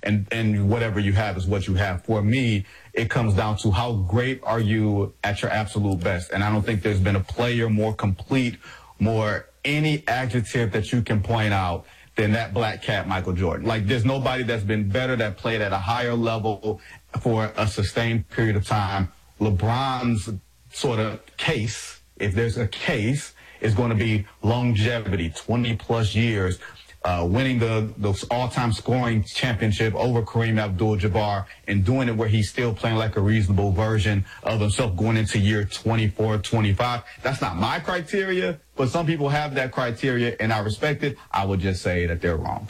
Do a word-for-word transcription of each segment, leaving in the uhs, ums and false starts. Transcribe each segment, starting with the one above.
and, and whatever you have is what you have. For me, it comes down to how great are you at your absolute best. And I don't think there's been a player more complete, more any adjective that you can point out than that black cat, Michael Jordan. Like, there's nobody that's been better, that played at a higher level for a sustained period of time. LeBron's sort of case, if there's a case, is going to be longevity, twenty plus years, uh, winning the, the all-time scoring championship over Kareem Abdul-Jabbar, and doing it where he's still playing like a reasonable version of himself going into year twenty-four, twenty-five. That's not my criteria, but some people have that criteria, and I respect it. I would just say that they're wrong.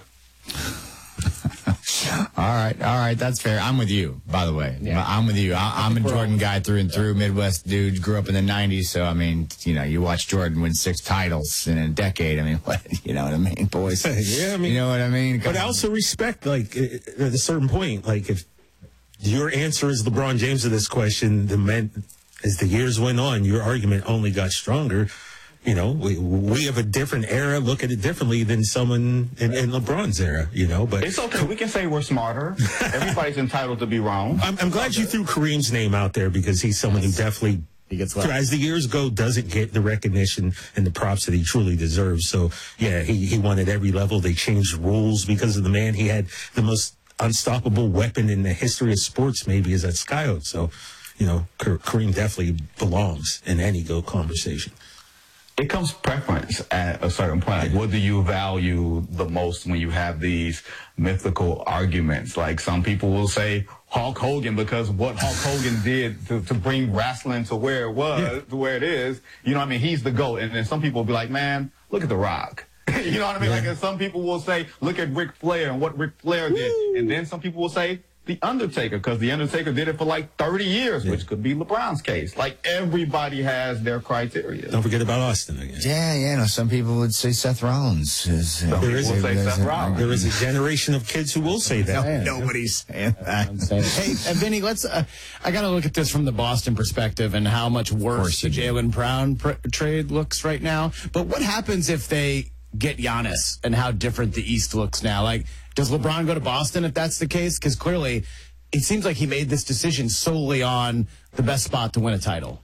All right, all right, that's fair. I'm with you, by the way. Yeah. I'm with you. I, I'm a Jordan guy through and through, Midwest dude, grew up in the nineties, so, I mean, you know, you watch Jordan win six titles in a decade. I mean, what, you know what I mean, boys? Yeah, I mean, you know what I mean? But I also respect, like, at a certain point, like, if your answer is LeBron James to this question, the men, as the years went on, your argument only got stronger. You know, we we have a different era, look at it differently than someone in, in LeBron's era, you know. But it's okay. We can say we're smarter. Everybody's entitled to be wrong. I'm, I'm glad you threw Kareem's name out there, because he's someone who definitely, he gets as the years go, doesn't get the recognition and the props that he truly deserves. So, yeah, he, he won at every level. They changed rules because of the man. He had the most unstoppable weapon in the history of sports, maybe, is that skyhook. So, you know, Kareem definitely belongs in any GOAT conversation. It comes preference at a certain point. Like, what do you value the most when you have these mythical arguments? Like, some people will say Hulk Hogan because what Hulk Hogan did to, to bring wrestling to where it was, yeah. to where it is. You know what I mean? He's the GOAT. And then some people will be like, man, look at The Rock. You know what I mean? Yeah. Like, and some people will say, look at Ric Flair and what Ric Flair did. Woo. And then some people will say, The Undertaker, because The Undertaker did it for like thirty years, yeah. which could be LeBron's case. Like, everybody has their criteria. Don't forget about Austin again. Yeah, yeah. No, some people would say Seth Rollins. Is, uh, there is a, say Seth Rollins. There is a generation of kids who will say that. No, nobody's saying that. Hey, uh, Vinny, let's. Uh, I got to look at this from the Boston perspective and how much worse the Jaylen Brown pr- trade looks right now. But what happens if they get Giannis, and how different the East looks now? Like, does LeBron go to Boston if that's the case? Because clearly, it seems like he made this decision solely on the best spot to win a title.